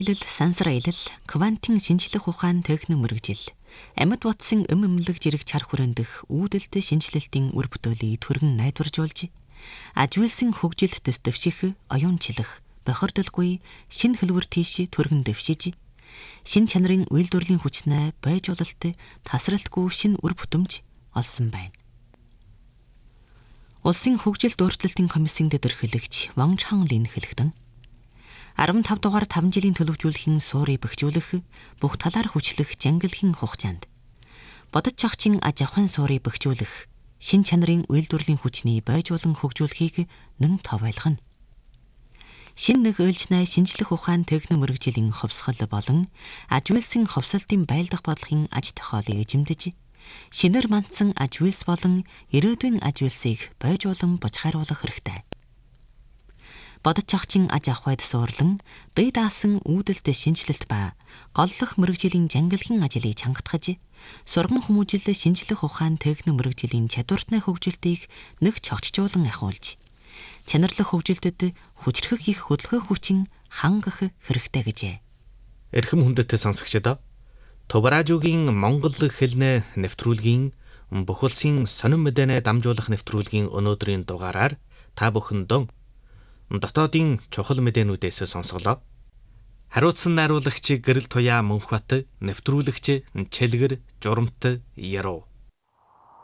Сансар аялал, квантын шинжлэх ухаан техник мэрэгжил, амьд утсын эмлэг зэрэг чар хүрэндэх үүдэлт шинжилэлтийн үр бүтээлийг түргэн найдваржуулж, ажигласан хөгжилт дэвших, оюунчлах, бохирдолгүй шинэ хөлбөр тийш түргэн дэвшиж, шинэ чанарын үйлдвэрлэлийн хүчнээ байжуулалт тасралтгүй шинэ үр бүтэмж олсон байна. Улсын хөгжилт өөрчлөлтийн комиссийн дэвтэрхэлэгч Ван Чанлин хэлэхдээ 15 дугаар 5 жилийн төлөвжүүлэхийн суурийг бэхжүүлэх, бүх талаар хүчлэх жангилхийн хугацаанд бодож чагчийн аж ахуйн суурийг бэхжүүлэх, шин чанарын үйлдвэрлэлийн хүчний байжуулан хөгжүүлэхийг нэн товойлгоно. Шин нэг ойлжнай шинжлэх ухаан техник мэрэгжлийн хувьсгал болон ажигласан хувьсалтын байлдах бодлогын аж тохиолыг эзэмдэж, шинээр мандсан ажиглс болон ирээдүйн ажиглсыг байжуулан бочхааруулах хэрэгтэй. Бодож чагчийн аж ахуйд суурлан, бие даасан үүдэлт шинжилэлт ба голлох мэрэгжлийн жангилхийн ажлыг чангатгаж, сургам хүмүүжил шинжлэх ухаан техник мэрэгжлийн чадвартны хөгжилтийг нэг чогтжуулан ахиулж, чанарлах хөгжилтэд хүчрхэг их хөдөлгөөх хүчин хангах хэрэгтэй гэжээ. Эрхэм хүндэт сонсогчдоо, Тубаражуугийн Монгол хэлний нэвтрүүлгийн бүх улсын сонин мэдэнэ дамжуулах нэвтрүүлгийн өнөөдрийн дугаараар та бүхэндээ дотоодын чухал мэдээнүүдээс сонсголоо. Хариуцсан найруулагч Гэрэл Туяа Мөнхбат, нэвтрүүлэгч Чэлгэр Журамт Яруу.